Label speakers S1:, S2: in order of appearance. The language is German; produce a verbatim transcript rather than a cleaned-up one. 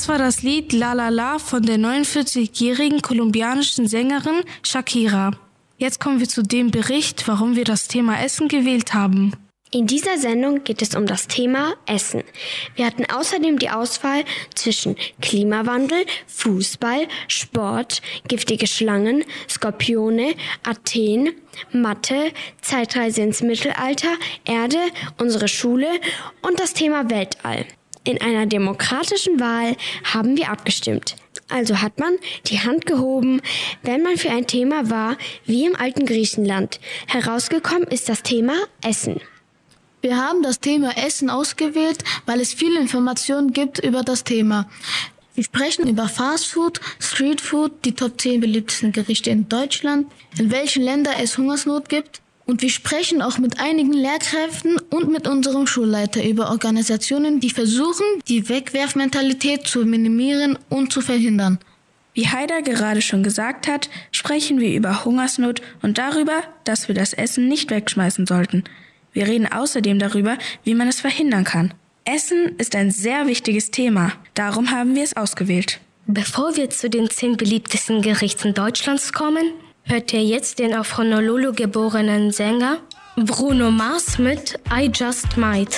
S1: Das war das Lied La La La von der neunundvierzigjährigen kolumbianischen Sängerin Shakira. Jetzt kommen wir zu dem Bericht, warum wir das Thema Essen gewählt haben.
S2: In dieser Sendung geht es um das Thema Essen. Wir hatten außerdem die Auswahl zwischen Klimawandel, Fußball, Sport, giftige Schlangen, Skorpione, Athen, Mathe, Zeitreise ins Mittelalter, Erde, unsere Schule und das Thema Weltall. In einer demokratischen Wahl haben wir abgestimmt. Also hat man die Hand gehoben, wenn man für ein Thema war, wie im alten Griechenland. Herausgekommen ist das Thema Essen.
S3: Wir haben das Thema Essen ausgewählt, weil es viele Informationen gibt über das Thema. Wir sprechen über Fastfood, Streetfood, die Top zehn beliebtesten Gerichte in Deutschland, in welchen Ländern es Hungersnot gibt. Und wir sprechen auch mit einigen Lehrkräften und mit unserem Schulleiter über Organisationen, die versuchen, die Wegwerfmentalität zu minimieren und zu verhindern.
S4: Wie Haida gerade schon gesagt hat, sprechen wir über Hungersnot und darüber, dass wir das Essen nicht wegschmeißen sollten. Wir reden außerdem darüber, wie man es verhindern kann. Essen ist ein sehr wichtiges Thema, darum haben wir es ausgewählt.
S2: Bevor wir zu den zehn beliebtesten Gerichten Deutschlands kommen, hört ihr jetzt den auf Honolulu geborenen Sänger Bruno Mars mit I Just Might.